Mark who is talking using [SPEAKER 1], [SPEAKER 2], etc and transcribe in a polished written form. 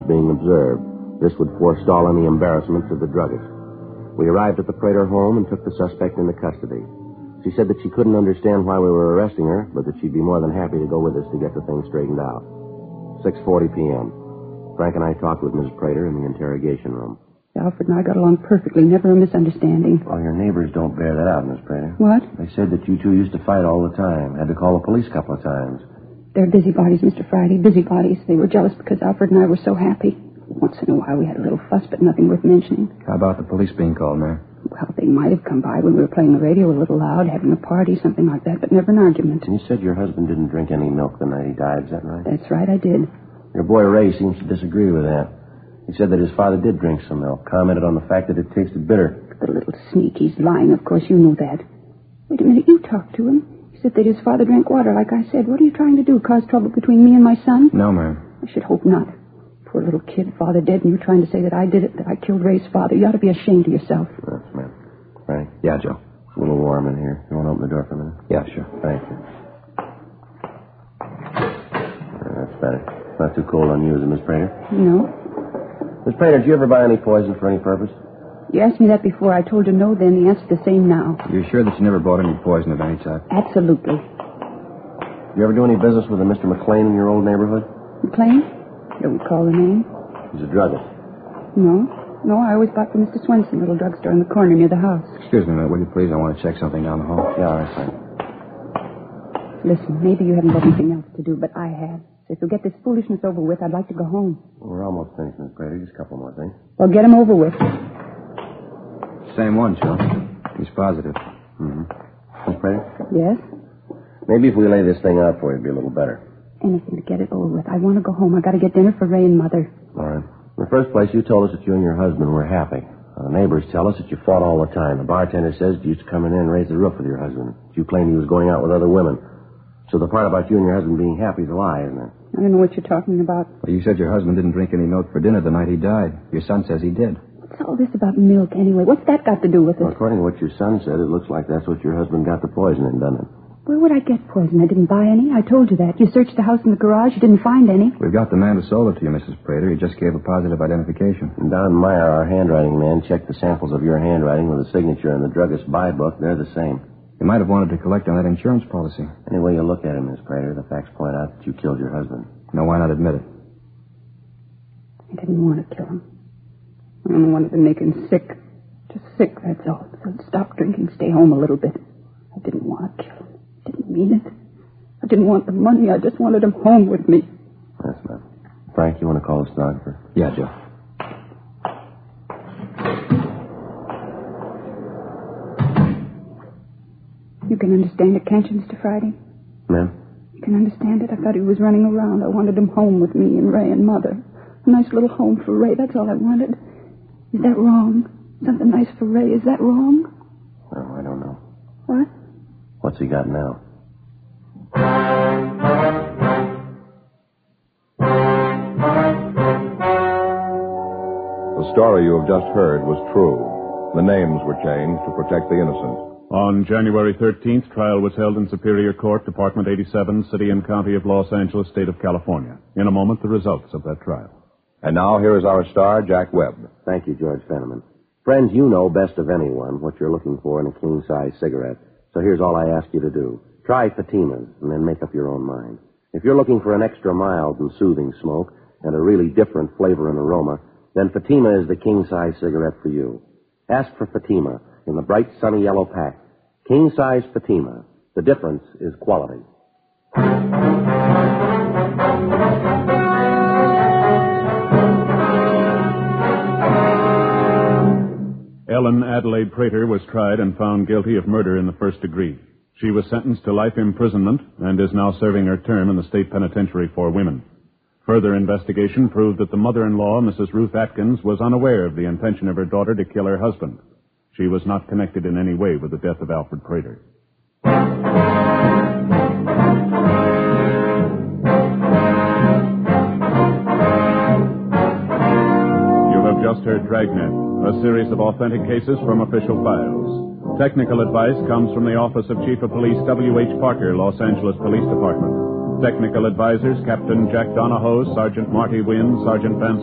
[SPEAKER 1] being observed. This would forestall any embarrassment to the druggist. We arrived at the Prater home and took the suspect into custody. She said that she couldn't understand why we were arresting her, but that she'd be more than happy to go with us to get the thing straightened out. 6:40 p.m. Frank and I talked with Ms. Prater in the interrogation room.
[SPEAKER 2] Alfred and I got along perfectly, never a misunderstanding.
[SPEAKER 1] Well, your neighbors don't bear that out, Miss Prater.
[SPEAKER 2] What?
[SPEAKER 1] They said that you two used to fight all the time. Had to call the police a couple of times.
[SPEAKER 2] They're busybodies, Mr. Friday, busybodies. They were jealous because Alfred and I were so happy. Once in a while we had a little fuss, but nothing worth mentioning.
[SPEAKER 3] How about the police being called, Mary?
[SPEAKER 2] Well, they might have come by when we were playing the radio a little loud, having a party, something like that, but never an argument.
[SPEAKER 1] And you said your husband didn't drink any milk the night he died, is that right?
[SPEAKER 2] That's right, I did.
[SPEAKER 1] Your boy Ray seems to disagree with that. He said that his father did drink some milk, commented on the fact that it tasted bitter.
[SPEAKER 2] The little sneak, he's lying, of course, you know that. Wait a minute, you talked to him. He said that his father drank water, like I said. What are you trying to do, cause trouble between me and my son?
[SPEAKER 3] No, ma'am.
[SPEAKER 2] I should hope not. Poor little kid, father dead, and you're trying to say that I did it, that I killed Ray's father. You ought to be ashamed of yourself.
[SPEAKER 1] Yes, ma'am. Frank?
[SPEAKER 3] Yeah, Joe.
[SPEAKER 1] It's a little warm in here. You want to open the door for a minute?
[SPEAKER 3] Yeah, sure.
[SPEAKER 1] Thank you. That's better. Not too cold on you, is it, Miss Prater?
[SPEAKER 2] No.
[SPEAKER 1] Miss Prater, did you ever buy any poison for any purpose?
[SPEAKER 2] You asked me that before. I told you no, then the answer's the same now.
[SPEAKER 3] You're sure that you never bought any poison of any type?
[SPEAKER 2] Absolutely.
[SPEAKER 1] You ever do any business with a Mr. McLean in your old neighborhood?
[SPEAKER 2] McLean? Don't recall the name.
[SPEAKER 1] He's a druggist.
[SPEAKER 2] No, I always bought from Mr. Swenson, little drugstore in the corner near the house.
[SPEAKER 3] Excuse me a minute, will you please? I want to check something down the hall.
[SPEAKER 1] Yeah, all right, fine.
[SPEAKER 2] Listen, maybe you haven't got anything else to do, but I have. So if you'll get this foolishness over with, I'd like to go home.
[SPEAKER 1] Well, we're almost finished, Miss Prater. Just a couple more things.
[SPEAKER 2] Well, get 'em over with.
[SPEAKER 3] Same one, Joe. He's positive.
[SPEAKER 1] Mm-hmm. Miss Prater?
[SPEAKER 2] Yes?
[SPEAKER 1] Maybe if we lay this thing out for you, it'd be a little better.
[SPEAKER 2] Anything to get it over with. I want to go home. I got to get dinner for Ray and Mother.
[SPEAKER 1] All right. In the first place, you told us that you and your husband were happy. The neighbors tell us that you fought all the time. The bartender says you used to come in and raise the roof with your husband. You claimed he was going out with other women. So the part about you and your husband being happy is a lie, isn't it?
[SPEAKER 2] I don't know what you're talking about.
[SPEAKER 3] Well, you said your husband didn't drink any milk for dinner the night he died. Your son says he did.
[SPEAKER 2] What's all this about milk, anyway? What's that got to do with it?
[SPEAKER 1] Well, according to what your son said, it looks like that's what your husband got the poison in, doesn't it?
[SPEAKER 2] Where would I get poison? I didn't buy any. I told you that. You searched the house and the garage. You didn't find any.
[SPEAKER 3] We've got the man who sold it to you, Mrs. Prater. He just gave a positive identification.
[SPEAKER 1] And Don Meyer, our handwriting man, checked the samples of your handwriting with a signature in the druggist's buy book. They're the same.
[SPEAKER 3] He might have wanted to collect on that insurance policy.
[SPEAKER 1] Any way you look at it, Miss Prater, the facts point out that you killed your husband.
[SPEAKER 3] No, why not admit it?
[SPEAKER 2] I didn't want to kill him. I only wanted to make him sick. Just sick, that's all. So I'd stop drinking, stay home a little bit. I didn't want to kill him. I didn't mean it. I didn't want the money. I just wanted him home with me.
[SPEAKER 1] That's not. Frank, you want to call the stenographer?
[SPEAKER 3] Yeah, Joe.
[SPEAKER 2] You can understand it, can't you, Mr. Friday?
[SPEAKER 1] Ma'am?
[SPEAKER 2] You can understand it? I thought he was running around. I wanted him home with me and Ray and Mother. A nice little home for Ray. That's all I wanted. Is that wrong? Something nice for Ray. Is that wrong?
[SPEAKER 1] Oh, I don't know.
[SPEAKER 2] What?
[SPEAKER 1] What's he got now?
[SPEAKER 4] The story you have just heard was true. The names were changed to protect the innocent.
[SPEAKER 5] On January 13th, trial was held in Superior Court, Department 87, City and County of Los Angeles, State of California. In a moment, the results of that trial.
[SPEAKER 4] And now here is our star, Jack Webb.
[SPEAKER 1] Thank you, George Fenneman. Friends, you know best of anyone what you're looking for in a king-size cigarette. So here's all I ask you to do. Try Fatima's and then make up your own mind. If you're looking for an extra mild and soothing smoke and a really different flavor and aroma, then Fatima is the king-size cigarette for you. Ask for Fatima in the bright sunny yellow pack. King-size Fatima. The difference is quality.
[SPEAKER 5] Ellen Adelaide Prater was tried and found guilty of murder in the first degree. She was sentenced to life imprisonment and is now serving her term in the state penitentiary for women. Further investigation proved that the mother-in-law, Mrs. Ruth Atkins, was unaware of the intention of her daughter to kill her husband. She was not connected in any way with the death of Alfred Prater. You have just heard Dragnet, a series of authentic cases from official files. Technical advice comes from the Office of Chief of Police W.H. Parker, Los Angeles Police Department. Technical advisors, Captain Jack Donahoe, Sergeant Marty Wynn, Sergeant Vance